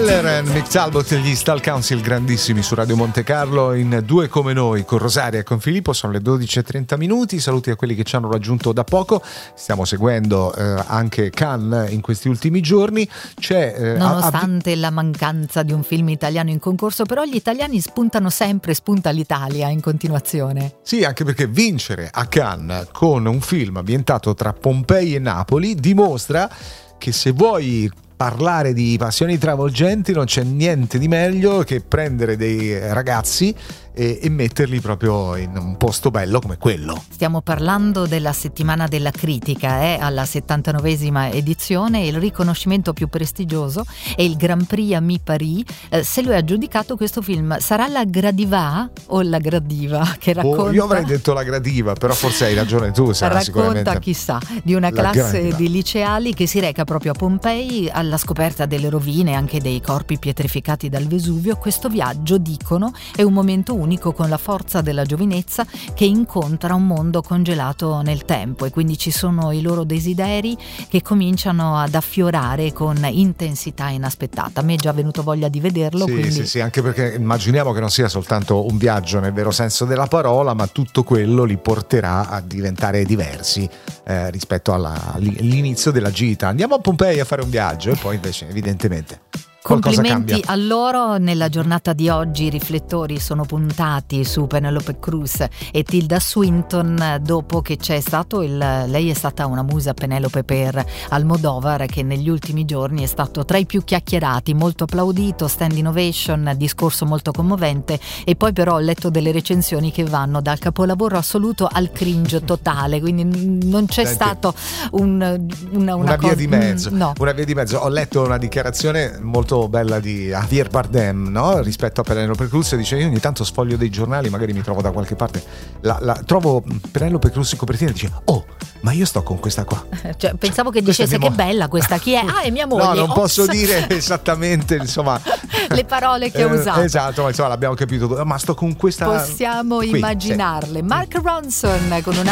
Miller e Mick Talbot e gli Style Council, grandissimi, su Radio Monte Carlo in Due come noi con Rosaria e con Filippo. Sono le 12:30. Saluti a quelli che ci hanno raggiunto da poco. Stiamo seguendo anche Cannes in questi ultimi giorni. Nonostante la mancanza di un film italiano in concorso, però gli italiani spunta l'Italia in continuazione. Sì, anche perché vincere a Cannes con un film ambientato tra Pompei e Napoli dimostra che se vuoi parlare di passioni travolgenti non c'è niente di meglio che prendere dei ragazzi e metterli proprio in un posto bello come quello. Stiamo parlando della settimana della critica, alla 79esima edizione. Il riconoscimento più prestigioso è il Grand Prix Ami Paris. Se lo è aggiudicato questo film, sarà la Gradiva o la Gradiva che racconta? Io avrei detto la Gradiva, però forse hai ragione tu, sarà sicuramente. Chissà, di una classe di liceali che si reca proprio a Pompei alla scoperta delle rovine, anche dei corpi pietrificati dal Vesuvio. Questo viaggio, dicono, è un momento unico con la forza della giovinezza che incontra un mondo congelato nel tempo, e quindi ci sono i loro desideri che cominciano ad affiorare con intensità inaspettata. A me è già venuto voglia di vederlo. Sì, anche perché immaginiamo che non sia soltanto un viaggio nel vero senso della parola, ma tutto quello li porterà a diventare diversi rispetto all'inizio della gita. Andiamo a Pompei a fare un viaggio e poi invece evidentemente complimenti a loro. Nella giornata di oggi i riflettori sono puntati su Penelope Cruz e Tilda Swinton, dopo che c'è stato lei è stata una musa, Penelope, per Almodovar, che negli ultimi giorni è stato tra i più chiacchierati, molto applaudito, standing ovation, discorso molto commovente. E poi però ho letto delle recensioni che vanno dal capolavoro assoluto al cringe totale, quindi non c'è stato una via di mezzo. No. Una via di mezzo. Ho letto una dichiarazione molto bella di Javier Bardem, no? Rispetto a Penelope Cruz, dice: io ogni tanto sfoglio dei giornali, magari mi trovo da qualche parte, trovo Penelope Cruz in copertina e dice: oh, ma io sto con questa qua. Pensavo che dicesse che bella questa, chi è? Ah, è mia moglie. No, non posso dire esattamente, insomma, le parole che ha usato. Esatto, ma insomma l'abbiamo capito, ma sto con questa. Possiamo immaginarle. Sì. Mark Ronson con un